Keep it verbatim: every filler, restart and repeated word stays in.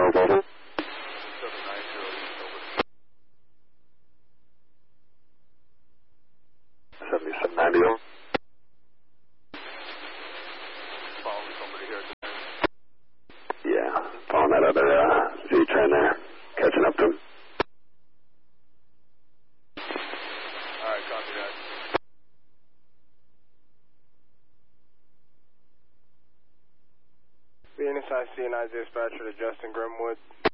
over. seventy-seven ninety. Following somebody here. Yeah, following that other uh, Z train there, catching up to him. Alright, copy that. B N S I C and I dispatcher to Justin Grimwood.